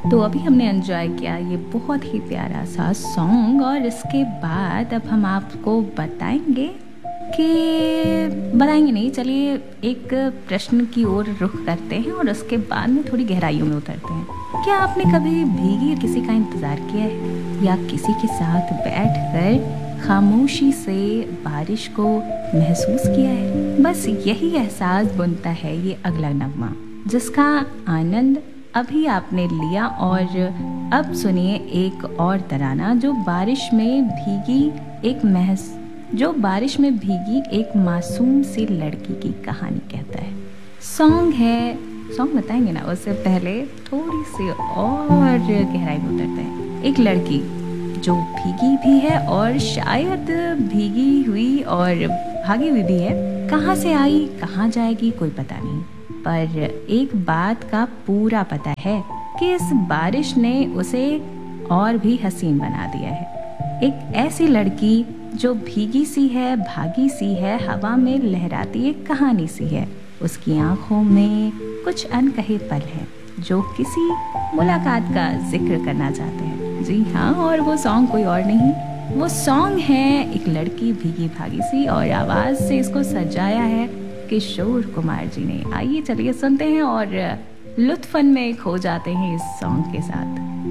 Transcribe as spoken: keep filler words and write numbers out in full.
तो अभी हमने एंजॉय किया ये बहुत ही प्यारा सा सॉन्ग, और इसके बाद अब हम आपको बताएंगे कि बताएंगे नहीं, चलिए एक प्रश्न की ओर रुख करते हैं और उसके बाद में थोड़ी गहराइयों में उतरते हैं। क्या आपने कभी भीगी किसी का इंतज़ार किया है, या किसी के साथ बैठकर खामोशी से बारिश को महसूस किया है? बस यही एहसास बुनता है ये अगला नगमा, जिसका आनंद अभी आपने लिया। और अब सुनिए एक और तराना जो बारिश में भीगी एक महस जो बारिश में भीगी एक मासूम सी लड़की की कहानी कहता है। सॉन्ग है, सॉन्ग बताएंगे ना, उससे पहले थोड़ी सी और गहराई में उतरते हैं। एक लड़की जो भीगी भी है और शायद भीगी हुई और भागी हुई भी है। कहाँ से आई कहाँ जाएगी कोई पता नहीं, पर एक बात का पूरा पता है कि इस बारिश ने उसे और भी हसीन बना दिया है। एक ऐसी लड़की जो भीगी सी है, भागी सी है, हवा में लहराती एक कहानी सी है। उसकी आंखों में कुछ अनकहे पल हैं जो किसी मुलाकात का जिक्र करना चाहते हैं। जी हाँ, और वो सॉन्ग कोई और नहीं, वो सॉन्ग है एक लड़की भीगी भागी सी, और आवाज़ से इसको सजाया है किशोर कुमार जी ने। आइए चलिए सुनते हैं और लुत्फन में खो जाते हैं इस सॉन्ग के साथ।